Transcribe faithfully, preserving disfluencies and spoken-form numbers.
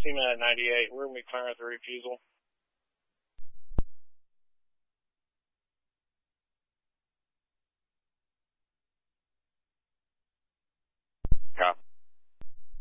Seaman at ninety-eight. We're going to be clearing with the refusal.